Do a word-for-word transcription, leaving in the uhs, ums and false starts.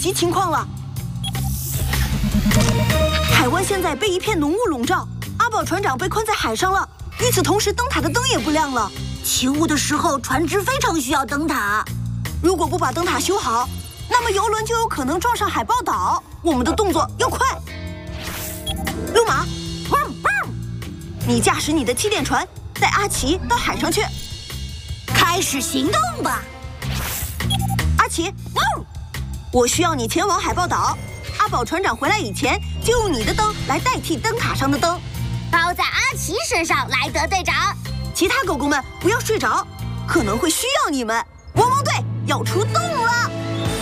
急情况了。海湾现在被一片浓雾笼罩，阿宝船长被困在海上了。与此同时，灯塔的灯也不亮了。 起雾的时候，船只非常需要灯塔。 如果不把灯塔修好，那么游轮就有可能撞上海豹岛。我们的动作要快。路马，汪汪！你驾驶你的气垫船，带阿奇到海上去。 开始行动吧， 阿奇！汪！我需要你前往海豹岛。阿宝船长回来以前，就用你的灯来代替灯塔上的灯。 包在阿奇身上，莱德队长。 其他狗狗们不要睡着，可能会需要你们。汪汪队要出动